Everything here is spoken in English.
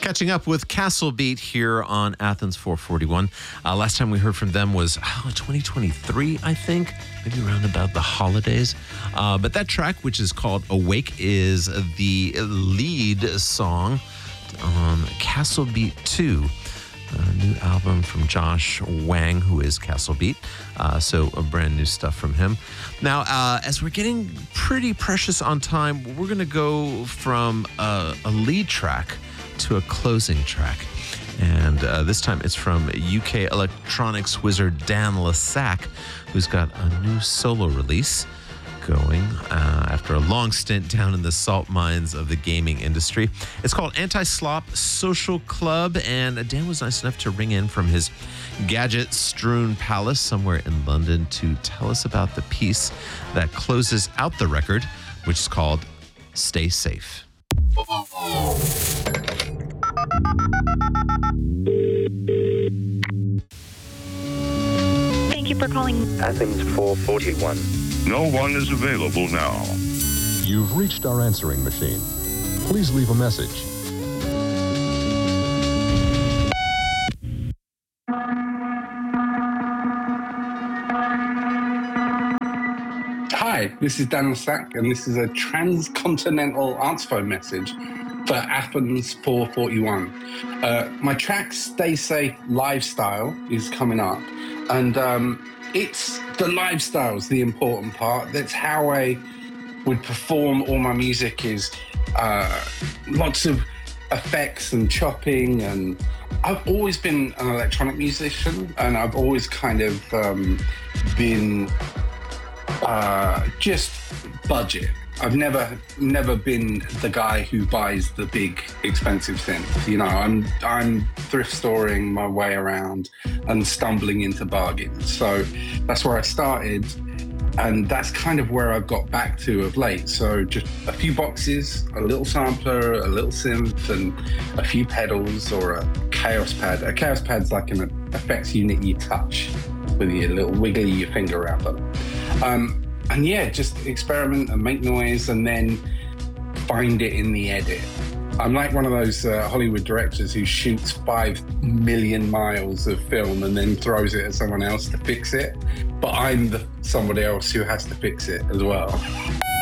Catching up with Castle Beat here on Athens 441. Last time we heard from them was 2023, I think, maybe around about the holidays. But that track, which is called Awake, is the lead song on Castle Beat 2. A new album from Josh Wang, who is Castle Beat. So brand new stuff from him. Now, as we're getting pretty precious on time, we're going to go from a lead track to a closing track. And this time it's from UK electronics wizard Dan Lassac, who's got a new solo release going after a long stint down in the salt mines of the gaming industry. It's called Anti-Slop Social Club, and Dan was nice enough to ring in from his gadget-strewn palace somewhere in London to tell us about the piece that closes out the record, which is called Stay Safe. Thank you for calling Athens 441. No one is available now. You've reached our answering machine. Please leave a message. Hi, this is Dan Lassac, and this is a transcontinental answer phone message for Athens 441. My track Stay Safe Lifestyle is coming up, and it's the lifestyle's the important part. That's how I would perform all my music, is lots of effects and chopping, and I've always been an electronic musician, and I've always kind of been just budget. I've never been the guy who buys the big expensive synth. You know, I'm thrift storing my way around and stumbling into bargains. So that's where I started, and that's kind of where I've got back to of late. So just a few boxes, a little sampler, a little synth, and a few pedals, or a Chaos Pad. A Chaos Pad's like an effects unit you touch with your little wiggly your finger around them. And yeah, just experiment and make noise and then find it in the edit. I'm like one of those Hollywood directors who shoots 5 million miles of film and then throws it at someone else to fix it. But I'm somebody else who has to fix it as well.